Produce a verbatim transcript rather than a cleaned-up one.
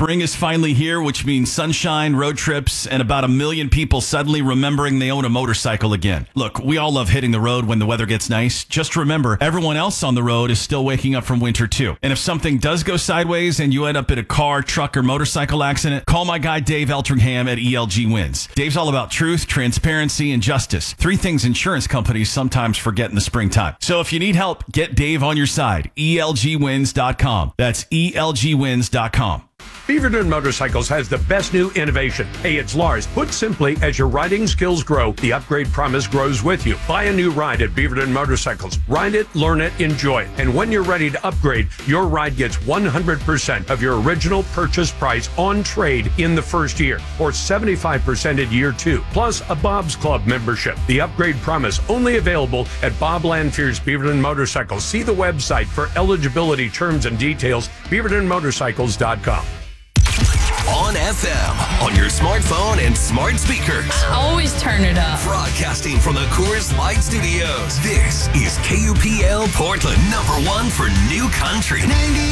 Spring is finally here, which means sunshine, road trips, and about a million people suddenly remembering they own a motorcycle again. Look, we all love hitting the road when the weather gets nice. Just remember, everyone else on the road is still waking up from winter too. And if something does go sideways and you end up in a car, truck, or motorcycle accident, call my guy Dave Eltringham at E L G Wins. Dave's all about truth, transparency, and justice. Three things insurance companies sometimes forget in the springtime. So if you need help, get Dave on your side. E L G wins dot com. That's E L G wins dot com. Beaverton Motorcycles has the best new innovation. Hey, it's Lars. Put simply, as your riding skills grow, the upgrade promise grows with you. Buy a new ride at Beaverton Motorcycles. Ride it, learn it, enjoy it. And when you're ready to upgrade, your ride gets one hundred percent of your original purchase price on trade in the first year, or seventy-five percent in year two, plus a Bob's Club membership. The upgrade promise only available at Bob Lanfear's Beaverton Motorcycles. See the website for eligibility terms and details, beaverton motorcycles dot com. On F M, on your smartphone and smart speakers. I always turn it up. Broadcasting from the Coors Light Studios. This is K U P L Portland, number one for new country. ninety